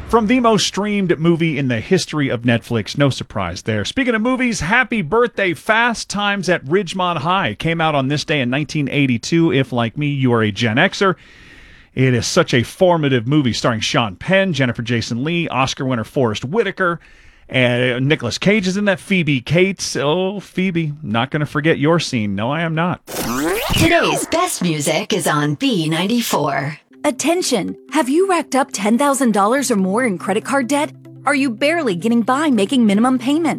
From the most streamed movie in the history of Netflix, no surprise there. Speaking of movies, Happy Birthday Fast Times at Ridgemont High came out on this day in 1982. If, like me, you are a Gen Xer, it is such a formative movie starring Sean Penn, Jennifer Jason Leigh, Oscar winner Forrest Whitaker, and Nicolas Cage is in that, Phoebe Cates. Oh, Phoebe, not going to forget your scene. No, I am not. Today's best music is on B94. Attention! Have you racked up $10,000 or more in credit card debt? Are you barely getting by making minimum payments?